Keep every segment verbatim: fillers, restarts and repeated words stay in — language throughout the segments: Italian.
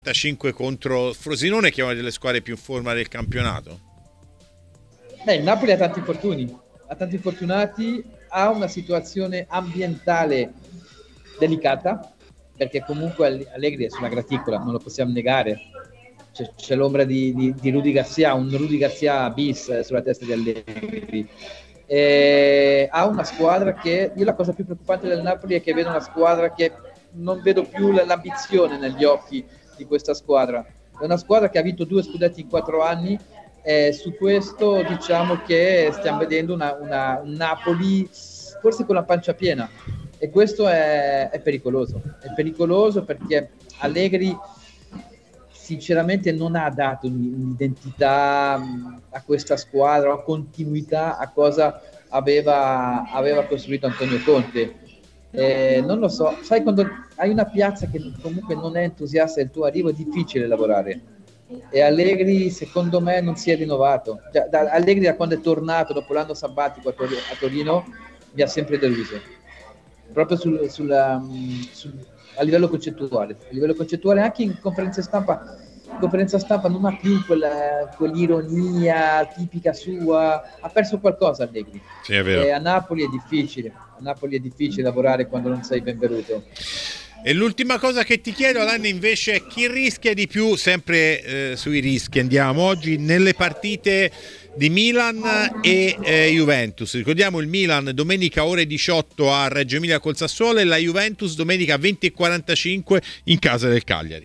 cinque contro Frosinone, che è una delle squadre più in forma del campionato? Beh, il Napoli ha tanti infortuni, ha tanti infortunati, ha una situazione ambientale delicata, perché comunque Allegri è sulla graticola, non lo possiamo negare. C'è, c'è l'ombra di, di, di Rudy Garcia, un Rudy Garcia bis sulla testa di Allegri. E ha una squadra che, io la cosa più preoccupante del Napoli è che vedo una squadra che non vedo più l'ambizione negli occhi di questa squadra. È una squadra che ha vinto due scudetti in quattro anni, e su questo diciamo che stiamo vedendo una, una, un Napoli forse con la pancia piena, e questo è, è pericoloso. È pericoloso perché Allegri sinceramente non ha dato un'identità a questa squadra, o continuità a cosa aveva, aveva costruito Antonio Conte. Eh, non lo so, sai, quando hai una piazza che comunque non è entusiasta del tuo arrivo è difficile lavorare, e Allegri secondo me non si è rinnovato. Cioè, da, Allegri da quando è tornato dopo l'anno sabbatico a, Tor- a Torino mi ha sempre deluso, proprio sul, sul, sul, a livello concettuale a livello concettuale anche in conferenza stampa in conferenza stampa non ha più quella, quell'ironia tipica sua, ha perso qualcosa Allegri. Sì, è vero. E a Napoli è difficile a Napoli è difficile lavorare quando non sei benvenuto. E l'ultima cosa che ti chiedo, Alain, invece, è chi rischia di più, sempre eh, sui rischi andiamo oggi, nelle partite di Milan e eh, Juventus. Ricordiamo il Milan domenica ore diciotto a Reggio Emilia col Sassuolo, e la Juventus domenica venti e quarantacinque in casa del Cagliari.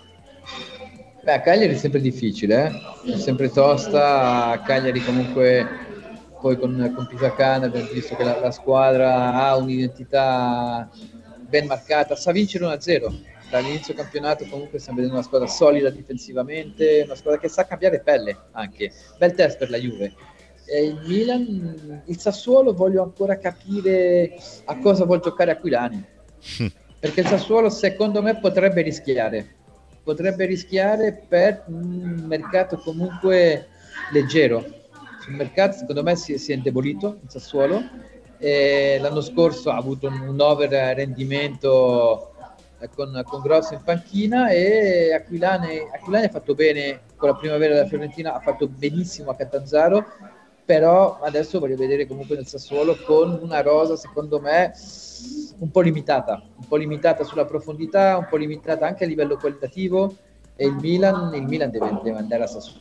Beh, a Cagliari è sempre difficile, eh? È sempre tosta. A Cagliari comunque poi con, con Pisacane abbiamo visto che la, la squadra ha un'identità ben marcata, sa vincere uno a zero dall'inizio campionato. Comunque stiamo vedendo una squadra solida difensivamente, una squadra che sa cambiare pelle anche. Bel test per la Juve. E il Milan, il Sassuolo, voglio ancora capire a cosa vuol giocare Aquilani, perché il Sassuolo secondo me potrebbe rischiare potrebbe rischiare per un mercato comunque leggero. Sul mercato secondo me si, si è indebolito il Sassuolo, e l'anno scorso ha avuto un, un over rendimento con, con Grosso in panchina, e Aquilani, Aquilani ha fatto bene con la primavera della Fiorentina, ha fatto benissimo a Catanzaro, però adesso voglio vedere comunque nel Sassuolo con una rosa secondo me un po' limitata, un po' limitata sulla profondità, un po' limitata anche a livello qualitativo, e il Milan, il Milan deve, deve andare a Sassuolo.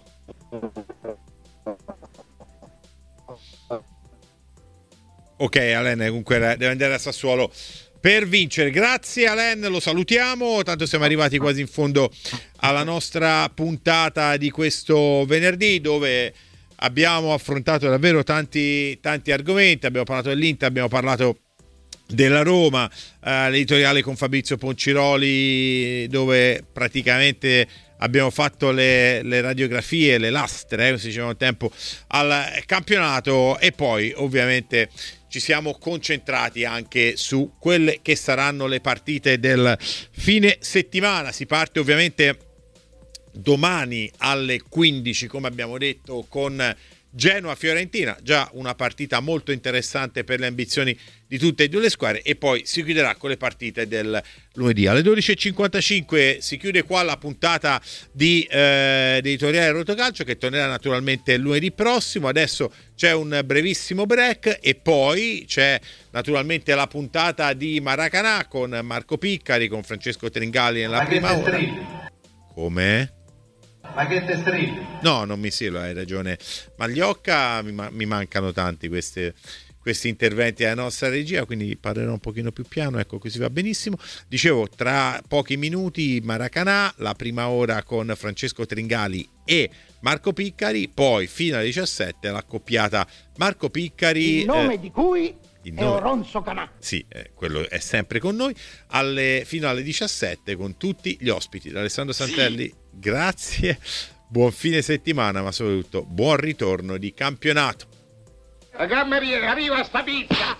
Ok, Alain, comunque deve andare a Sassuolo per vincere. Grazie Alain, lo salutiamo, tanto siamo arrivati quasi in fondo alla nostra puntata di questo venerdì, dove abbiamo affrontato davvero tanti, tanti argomenti. Abbiamo parlato dell'Inter, abbiamo parlato della Roma, eh, l'editoriale con Fabrizio Ponciroli, dove praticamente abbiamo fatto le, le radiografie, le lastre, eh, come si diceva un tempo, al campionato, e poi ovviamente ci siamo concentrati anche su quelle che saranno le partite del fine settimana. Si parte ovviamente domani alle quindici, come abbiamo detto, con Genoa-Fiorentina, già una partita molto interessante per le ambizioni di tutte e due le squadre, e poi si chiuderà con le partite del lunedì. Alle dodici e cinquantacinque si chiude qua la puntata di eh, editoriale Rotocalcio, che tornerà naturalmente lunedì prossimo. Adesso c'è un brevissimo break, e poi c'è naturalmente la puntata di Maracanà con Marco Piccari, con Francesco Tringali nella Ma prima ora. Come? Ma che te strilli? No, non mi sì, hai ragione Magliocca, mi, mi mancano tanti queste, questi interventi alla nostra regia, quindi parlerò un pochino più piano, ecco, così va benissimo. Dicevo, tra pochi minuti Maracanà, la prima ora con Francesco Tringali e Marco Piccari, poi fino alle diciassette l'accoppiata Marco Piccari, il nome eh, di cui il è nome, Oronzo Canà. sì, eh, quello è sempre con noi, alle, fino alle diciassette con tutti gli ospiti. Da Alessandro Santelli, sì. Grazie, buon fine settimana, ma soprattutto buon ritorno di campionato. La cameriera, arriva sta pizza!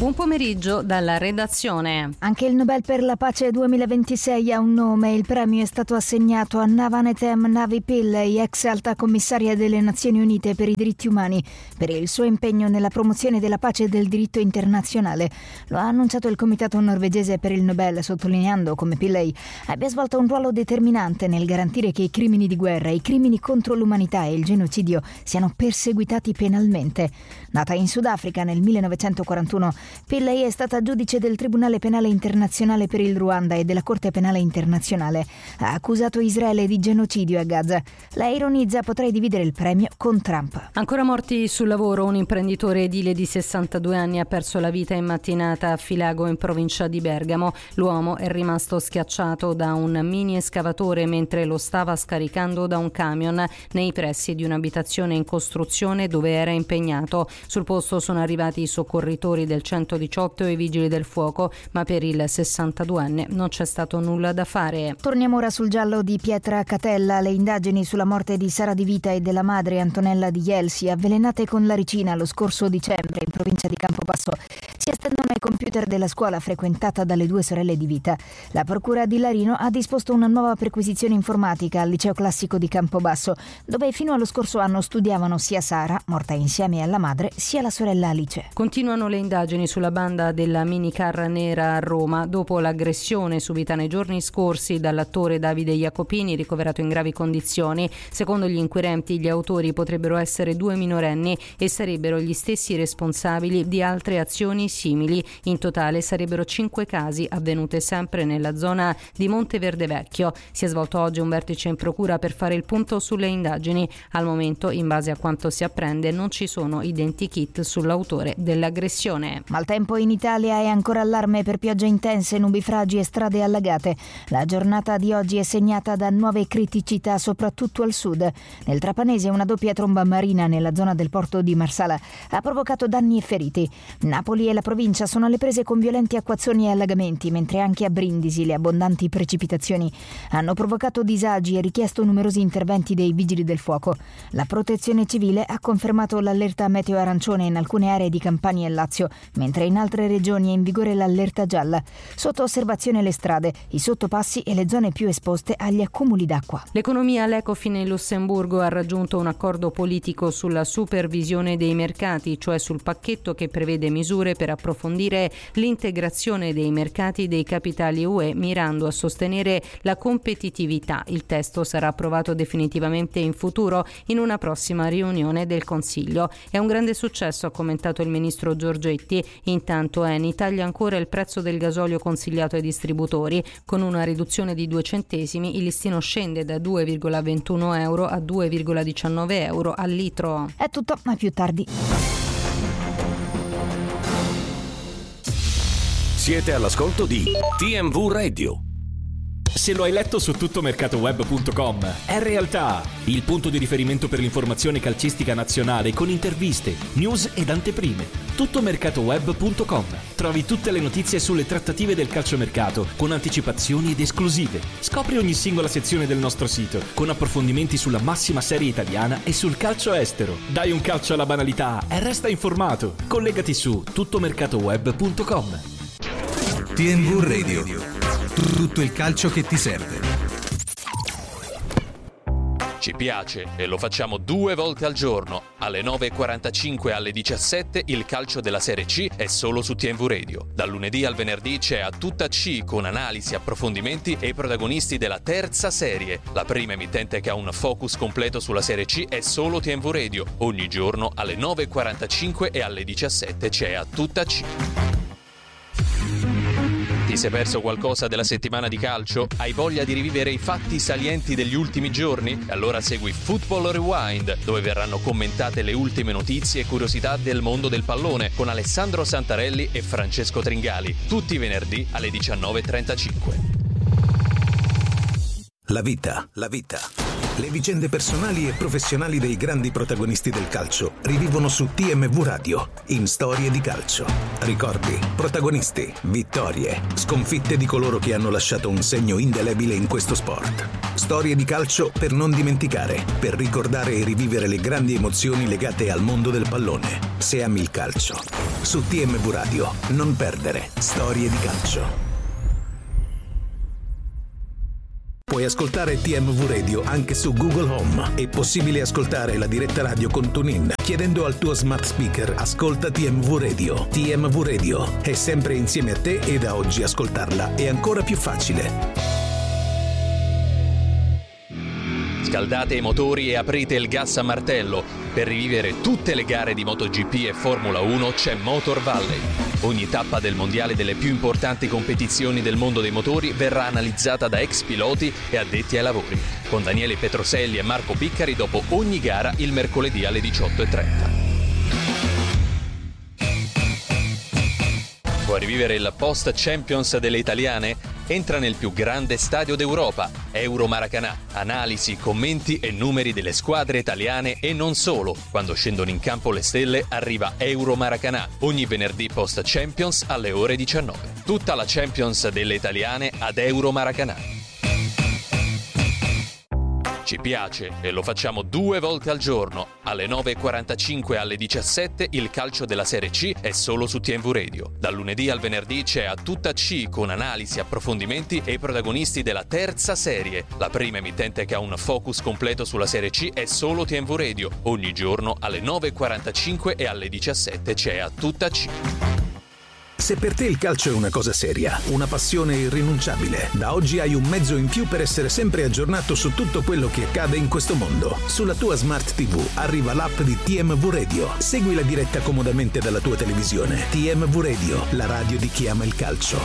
Buon pomeriggio dalla redazione. Anche il Nobel per la pace duemilaventisei ha un nome. Il premio è stato assegnato a Navanethem Navi Pillay, ex alta commissaria delle Nazioni Unite per i diritti umani, per il suo impegno nella promozione della pace e del diritto internazionale. Lo ha annunciato il Comitato norvegese per il Nobel, sottolineando come Pillay abbia svolto un ruolo determinante nel garantire che i crimini di guerra, i crimini contro l'umanità e il genocidio siano perseguitati penalmente. Nata in Sudafrica nel millenovecentoquarantuno, Pillay è stata giudice del Tribunale Penale Internazionale per il Ruanda e della Corte Penale Internazionale. Ha accusato Israele di genocidio a Gaza. Lei ironizza: potrei dividere il premio con Trump. Ancora morti sul lavoro. Un imprenditore edile di sessantadue anni ha perso la vita in mattinata a Filago, in provincia di Bergamo. L'uomo è rimasto schiacciato da un mini escavatore mentre lo stava scaricando da un camion nei pressi di un'abitazione in costruzione dove era impegnato. Sul posto sono arrivati i soccorritori del centodiciotto e i vigili del fuoco, ma per il sessantaduenne non c'è stato nulla da fare. Torniamo ora sul giallo di Pietra Catella. Le indagini sulla morte di Sara Di Vita e della madre Antonella Di Jelsi, avvelenate con laricina lo scorso dicembre in provincia di Campobasso, si estendono ai computer della scuola frequentata dalle due sorelle Di Vita. La procura di Larino ha disposto una nuova perquisizione informatica al liceo classico di Campobasso, dove fino allo scorso anno studiavano sia Sara, morta insieme alla madre, sia la sorella Alice. Continuano le indagini sulla banda della minicar nera a Roma dopo l'aggressione subita nei giorni scorsi dall'attore Davide Jacopini, ricoverato in gravi condizioni. Secondo gli inquirenti, gli autori potrebbero essere due minorenni e sarebbero gli stessi responsabili di altre azioni simili. In totale sarebbero cinque casi, avvenute sempre nella zona di Monteverde Vecchio. Si è svolto oggi un vertice in procura per fare il punto sulle indagini. Al momento, in base a quanto si apprende, non ci sono identikit sull'autore dell'aggressione. Maltempo in Italia, è ancora allarme per piogge intense, nubifragi e strade allagate. La giornata di oggi è segnata da nuove criticità, soprattutto al sud. Nel Trapanese una doppia tromba marina nella zona del porto di Marsala ha provocato danni e feriti. Napoli e la provincia sono alle prese con violenti acquazzoni e allagamenti, mentre anche a Brindisi le abbondanti precipitazioni hanno provocato disagi e richiesto numerosi interventi dei vigili del fuoco. La Protezione Civile ha confermato l'allerta meteo arancione in alcune aree di Campania e Lazio, mentre in altre regioni è in vigore l'allerta gialla. Sotto osservazione le strade, i sottopassi e le zone più esposte agli accumuli d'acqua. L'economia. L'Ecofin in Lussemburgo ha raggiunto un accordo politico sulla supervisione dei mercati, cioè sul pacchetto che prevede misure per approfondire l'integrazione dei mercati dei capitali U E, mirando a sostenere la competitività. Il testo sarà approvato definitivamente in futuro in una prossima riunione del Consiglio. È un grande successo, ha commentato il ministro Giorgetti. Intanto Eni taglia ancora il prezzo del gasolio consigliato ai distributori. Con una riduzione di due centesimi il listino scende da due virgola ventuno euro a due virgola diciannove euro al litro. È tutto, ma più tardi. Siete all'ascolto di T M V Radio. Se lo hai letto su tuttomercatoweb punto com, è realtà. Il punto di riferimento per l'informazione calcistica nazionale con interviste, news ed anteprime. tuttomercatoweb punto com. Trovi tutte le notizie sulle trattative del calciomercato con anticipazioni ed esclusive. Scopri ogni singola sezione del nostro sito con approfondimenti sulla massima serie italiana e sul calcio estero. Dai un calcio alla banalità e resta informato. Collegati su tuttomercatoweb punto com. T M V Radio. Tutto il calcio che ti serve. Ci piace e lo facciamo due volte al giorno. Alle nove e quarantacinque e alle diciassette il calcio della Serie C è solo su T M V Radio. Dal lunedì al venerdì c'è A Tutta C con analisi, approfondimenti e i protagonisti della terza serie. La prima emittente che ha un focus completo sulla Serie C è solo T M V Radio. Ogni giorno alle nove e quarantacinque e alle diciassette c'è A Tutta C. Ti sei perso qualcosa della settimana di calcio? Hai voglia di rivivere i fatti salienti degli ultimi giorni? Allora segui Football Rewind, dove verranno commentate le ultime notizie e curiosità del mondo del pallone con Alessandro Santarelli e Francesco Tringali, tutti i venerdì alle diciannove e trentacinque. La vita, la vita. Le vicende personali e professionali dei grandi protagonisti del calcio rivivono su T M V Radio, in Storie di calcio. Ricordi, protagonisti, vittorie, sconfitte di coloro che hanno lasciato un segno indelebile in questo sport. Storie di calcio per non dimenticare, per ricordare e rivivere le grandi emozioni legate al mondo del pallone. Se ami il calcio. Su T M V Radio, non perdere Storie di calcio. Puoi ascoltare T M V Radio anche su Google Home. È possibile ascoltare la diretta radio con TuneIn chiedendo al tuo smart speaker "Ascolta T M V Radio". T M V Radio è sempre insieme a te e da oggi ascoltarla è ancora più facile. Scaldate i motori e aprite il gas a martello. Per rivivere tutte le gare di MotoGP e Formula uno c'è Motor Valley. Ogni tappa del mondiale delle più importanti competizioni del mondo dei motori verrà analizzata da ex piloti e addetti ai lavori, con Daniele Petroselli e Marco Piccari dopo ogni gara il mercoledì alle diciotto e trenta. Vuoi rivivere il post Champions delle italiane? Entra nel più grande stadio d'Europa, Euro Maracanã. Analisi, commenti e numeri delle squadre italiane e non solo. Quando scendono in campo le stelle arriva Euro Maracanã, ogni venerdì post Champions alle ore diciannove. Tutta la Champions delle italiane ad Euro Maracanã. Ci piace e lo facciamo due volte al giorno. Alle nove e quarantacinque e alle diciassette il calcio della Serie C è solo su T M V Radio. Dal lunedì al venerdì c'è A Tutta C con analisi, approfondimenti e i protagonisti della terza serie. La prima emittente che ha un focus completo sulla Serie C è solo T M V Radio. Ogni giorno alle nove e quarantacinque e alle diciassette c'è A Tutta C. Se per te il calcio è una cosa seria, una passione irrinunciabile, da oggi hai un mezzo in più per essere sempre aggiornato su tutto quello che accade in questo mondo. Sulla tua Smart T V arriva l'app di T M V Radio. Segui la diretta comodamente dalla tua televisione. T M V Radio, la radio di chi ama il calcio.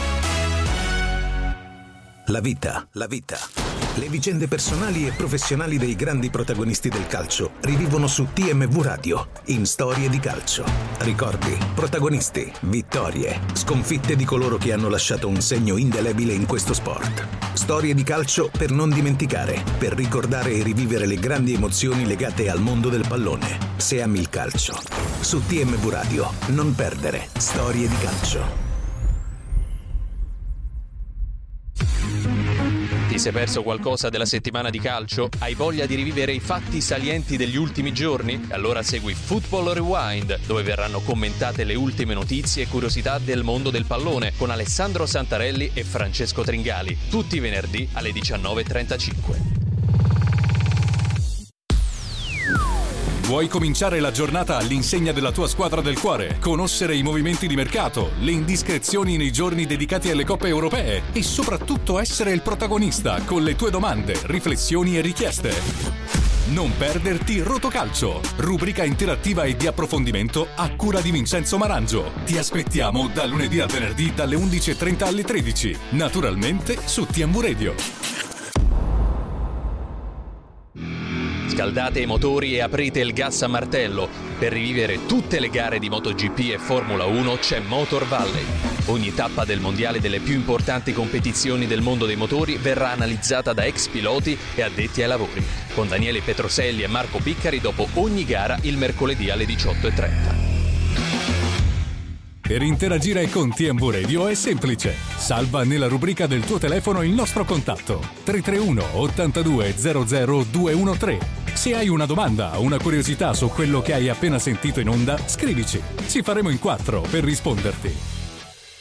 La vita, la vita. Le vicende personali e professionali dei grandi protagonisti del calcio rivivono su T M V Radio, in Storie di calcio. Ricordi, protagonisti, vittorie, sconfitte di coloro che hanno lasciato un segno indelebile in questo sport. Storie di calcio per non dimenticare, per ricordare e rivivere le grandi emozioni legate al mondo del pallone. Se ami il calcio. Su T M V Radio, non perdere Storie di calcio. Ti sei perso qualcosa della settimana di calcio? Hai voglia di rivivere i fatti salienti degli ultimi giorni? Allora segui Football Rewind, dove verranno commentate le ultime notizie e curiosità del mondo del pallone con Alessandro Santarelli e Francesco Tringali, tutti i venerdì alle diciannove e trentacinque. Vuoi cominciare la giornata all'insegna della tua squadra del cuore? Conoscere i movimenti di mercato, le indiscrezioni nei giorni dedicati alle coppe europee e soprattutto essere il protagonista con le tue domande, riflessioni e richieste? Non perderti Rotocalcio, rubrica interattiva e di approfondimento a cura di Vincenzo Marangio. Ti aspettiamo da lunedì al venerdì dalle undici e trenta alle tredici, naturalmente su T M V Radio. Scaldate i motori e aprite il gas a martello. Per rivivere tutte le gare di MotoGP e Formula uno c'è Motor Valley. Ogni tappa del mondiale delle più importanti competizioni del mondo dei motori verrà analizzata da ex piloti e addetti ai lavori, con Daniele Petroselli e Marco Piccari dopo ogni gara il mercoledì alle diciotto e trenta. Per interagire con T M V Radio è semplice. Salva nella rubrica del tuo telefono il nostro contatto tre tre uno ottantadue zero zero due uno tre. Se hai una domanda o una curiosità su quello che hai appena sentito in onda, scrivici. Ci faremo in quattro per risponderti.